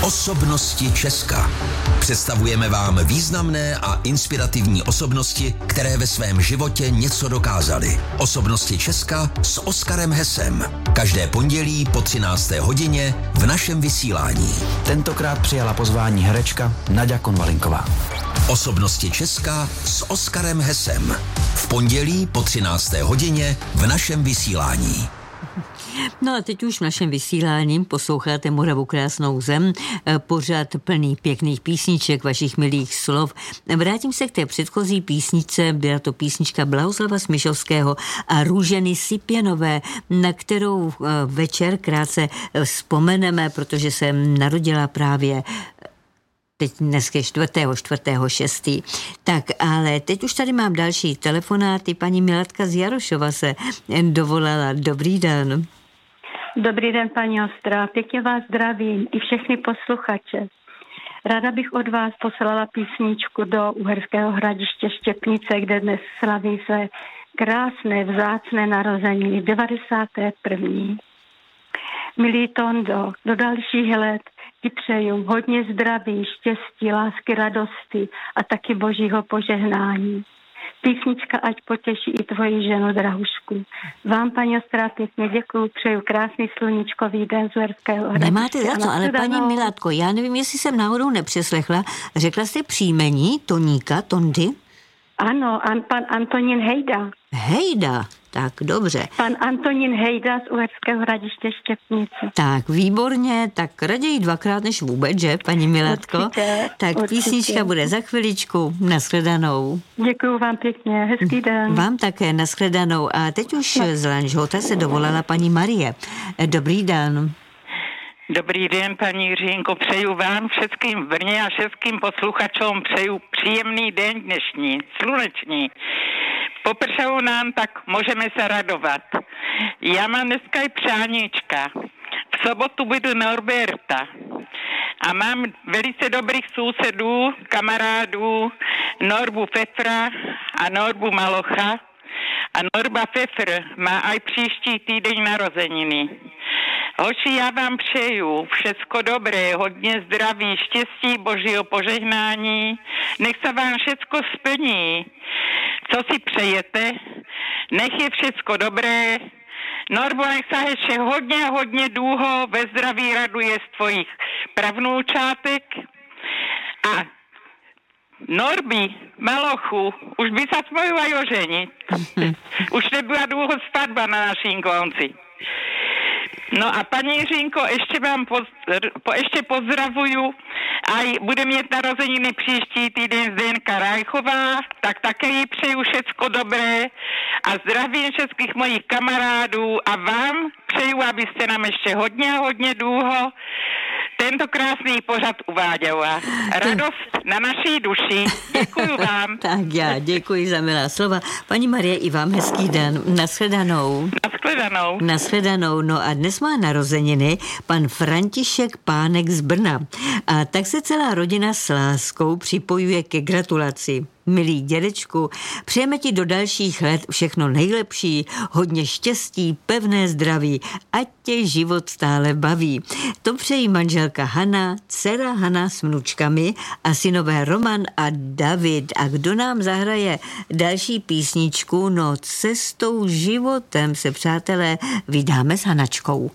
Osobnosti Česka. Představujeme vám významné a inspirativní osobnosti, které ve svém životě něco dokázaly. Osobnosti Česka s Oskarem Hesem. Každé pondělí po 13. hodině v našem vysílání. Tentokrát přijala pozvání herečka Naďa Konvalinková. Osobnosti Česka s Oskarem Hesem. V pondělí po 13. hodině v našem vysílání. No a teď už v našem vysílání posloucháte Moravu krásnou zem, pořad plný pěkných písniček, vašich milých slov. Vrátím se k té předchozí písničce, byla to písnička Blahoslava Smišovského a Růženy Sipěnové, na kterou večer krátce vzpomeneme, protože se narodila právě teď dneska 4.6. Tak, ale teď už tady mám další telefonáty. Paní Milatka z Jarošova se dovolala. Dobrý den. Dobrý den, paní Ostrá. Pěkně vás zdravím i všechny posluchače. Ráda bych od vás poslala písničku do Uherského Hradiště Štěpnice, kde dnes slaví své krásné, vzácné narozeniny 91. Milý Tondo, do dalších let ti přeju hodně zdraví, štěstí, lásky, radosti a taky božího požehnání. Písnička ať potěší i tvoji ženu Drahušku. Vám, paní Ostrá, pěkně děkuju, přeju krásný sluníčkový den z Uherského Hradiště. Nemáte za co, ale paní Milatko, já nevím, jestli jsem náhodou nepřeslechla. Řekla jste příjmení Toníka, Tondy? Ano, pan Antonín Hejda. Hejda, tak dobře. Pan Antonín Hejda z Uherského Hradiště Štěpnice. Tak, výborně, tak raději dvakrát než vůbec, že, paní Milatko? Určitě, tak určitě. Písnička bude za chviličku, nashledanou. Děkuju vám pěkně, hezký den. Vám také, nashledanou. A teď už z Lanžhota se dovolala paní Marie. Dobrý den. Dobrý den, paní Jiřínko, přeju vám všetkým v Brně a všetkým posluchačům přeju příjemný den dnešní, sluneční. Popršelo nám, tak můžeme se radovat. Já mám dneska i přáníčka. V sobotu budu Norberta a mám velice dobrých sousedů, kamarádů, Norbu Fefra a Norbu Malocha. A Norba Fefr má aj příští týden narozeniny. Hoši, já vám přeju všecko dobré, hodně zdraví, štěstí, božího požehnání. Nech se vám všecko splní. Co si přejete? Nech je všecko dobré. Norbo, nech se ještě hodně dlouho ve zdraví raduje z tvojich pravnoučátek. A Norbi, Malochu, už by se smojila oženit. Už nebyla dlouho svatba na naším konci. No a paní Jiřínko, ještě vám ještě pozdravuju a bude mít narozeniny příští týden Zdenka Rajchová, tak také jí přeju všecko dobré a zdravím všetkých mojich kamarádů a vám přeju, abyste nám ještě hodně dlouho tento krásný pořad uváděla. Radost na naší duši. Děkuju vám. Tak já děkuji za milá slova. Paní Marie, i vám hezký den. Nashledanou. Nashledanou. No a dnes má narozeniny pan František Pánek z Brna. A tak se celá rodina s láskou připojuje ke gratulaci. Milý dědečku, přejeme ti do dalších let všechno nejlepší, hodně štěstí, pevné zdraví, ať tě život stále baví. To přejí manželka Hana, dcera Hana s vnučkami a synové Roman a David. A kdo nám zahraje další písničku? No, cestou životem se, přátelé, vydáme s Hanačkou.